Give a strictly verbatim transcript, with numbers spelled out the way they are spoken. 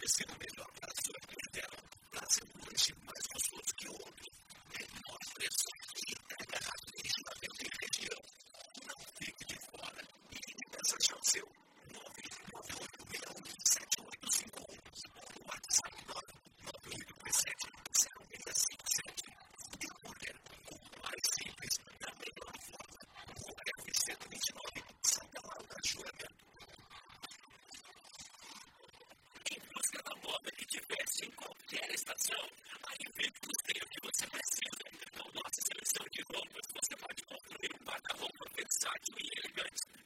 oferecendo melhor para a sua clientela. Para ser um lanche mais gostoso que o outro. Menor preço e entrega rápida em Juazeiro e região. Não fique de fora e peça já o seu. nove nove oito seis um sete oito cinco um. O WhatsApp nove nove oito três sete zero seis cinco sete. E o hambúrguer, o mais simples, da melhor forma. Rua F cento e vinte e nove, Santa Laura, Joana. Em busca da moda que te veste em qualquer estação, a Invictus tem o que você precisa. Com nossa seleção de roupas, você pode construir um guarda-roupa versátil e elegante,